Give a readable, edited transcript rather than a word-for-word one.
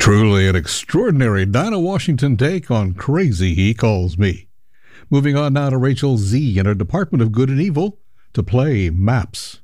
Truly an extraordinary Dinah Washington take on Crazy He Calls Me. Moving on now to Rachel Z and her Department of Good and Evil to play Maps.